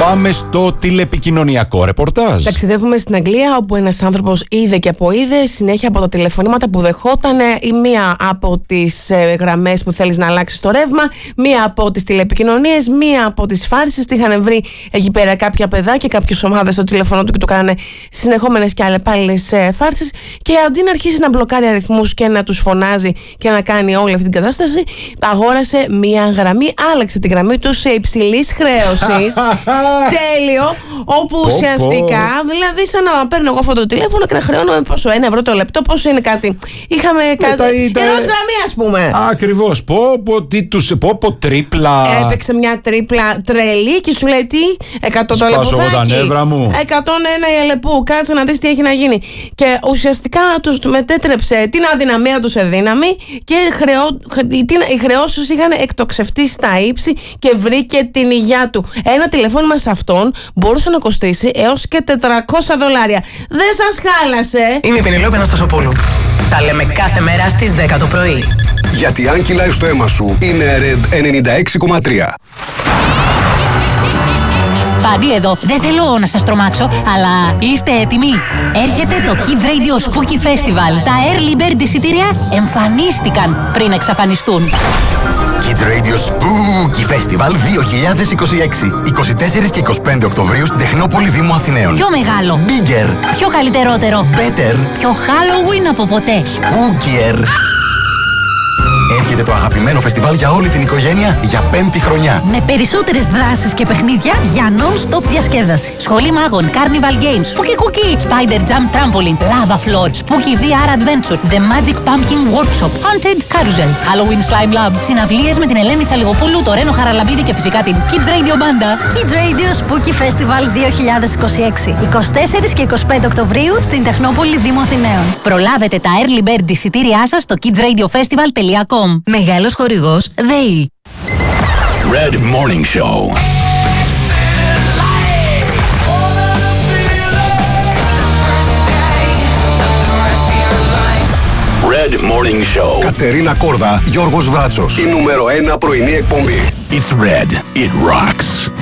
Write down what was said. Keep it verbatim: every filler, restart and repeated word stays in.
Πάμε στο τηλεπικοινωνιακό ρεπορτάζ. Ταξιδεύουμε στην Αγγλία, όπου ένας άνθρωπος είδε και αποείδε συνέχεια από τα τηλεφωνήματα που δεχόταν, η μία από τις ε, γραμμές που θέλεις να αλλάξεις το ρεύμα, μία από τις τηλεπικοινωνίες, μία από τις φάρσες. Τι είχαν βρει εκεί πέρα κάποια παιδάκια, κάποιες ομάδες στο τηλέφωνο του και του κάνανε συνεχόμενες και αλλεπάλληλες ε, φάρσες. Και αντί να αρχίσει να μπλοκάρει αριθμούς και να τους φωνάζει και να κάνει όλη αυτή την κατάσταση, αγόρασε μία γραμμή, άλλαξε τη γραμμή του σε υψηλής χρέωσης. Τέλειο, όπου πω, ουσιαστικά, πω. δηλαδή, σαν να παίρνω εγώ αυτό το τηλέφωνο και να χρεώνω πόσο, ένα ευρώ το λεπτό, πόσο είναι κάτι. Είχαμε κάτι. τα- Ενός γραμμή, ας πούμε. Ακριβώς. Πω, πω, τι τους, πω, πω, τρίπλα. Έπαιξε μια τρίπλα τρελή και σου λέει τι, εκατό το Σπάσω εγώ τα λεπτάκι. νεύρα μου. εκατόν ένα η Αλεπού, κάτσε να δεις τι έχει να γίνει. Και ουσιαστικά τους μετέτρεψε την αδυναμία του σε δύναμη και χρεώ, οι χρεώσεις τους είχαν εκτοξευτεί στα ύψη και βρήκε την υγειά του. Ένα τηλεφώνημα σε αυτόν μπορούσε να κοστίσει έως και τετρακόσια δολάρια. Δεν σας χάλασε? Είμαι η Πενελόπη Αναστασοπούλου. Τα λέμε κάθε μέρα στις δέκα το πρωί. Γιατί αν κυλάει στο αίμα σου, είναι Red ενενήντα έξι κόμμα τρία. Φάνη εδώ. Δεν θέλω να σας τρομάξω, αλλά είστε έτοιμοι? Έρχεται το Kids Radio Spooky Festival. Τα Early Bird εισιτήρια εμφανίστηκαν πριν εξαφανιστούν. Kids Radio Spooky Festival δύο χιλιάδες είκοσι έξι. είκοσι τέσσερα και είκοσι πέντε Οκτωβρίου στην Τεχνόπολη Δήμου Αθηναίων. Πιο μεγάλο. Bigger. Πιο καλυτερότερο. Better. Πιο Halloween από ποτέ. Spookier. Έρχεται το αγαπημένο φεστιβάλ για όλη την οικογένεια για πέμπτη χρονιά. Με περισσότερες δράσεις και παιχνίδια για non-stop διασκέδαση. Σχολή μάγων, Carnival Games, Spooky Cookie, Spider Jump Trampoline, Lava Floor, Spooky βι αρ Adventure, The Magic Pumpkin Workshop, Haunted Carousel, Halloween Slime Lab, συναυλίες με την Ελένη Θαλιγοπούλου, το Ρένο Χαραλαμπίδη και φυσικά την Kids Radio Banda. Kids Radio Spooky Festival δύο χιλιάδες είκοσι έξι. είκοσι τέσσερα και είκοσι πέντε Οκτωβρίου στην Τεχνόπολη Δήμου Αθηναίων. Προλάβετε τα Early Bird εισιτήριά σας στο kids radio festival τελεία com. Μεγάλος χορηγός ΔΕΗ. Red Morning Show. Red Morning Show. Κατερίνα Κόρδα, Γιώργος Βράτσος. Η νούμερο ένα πρωινή εκπομπή. It's Red. It rocks.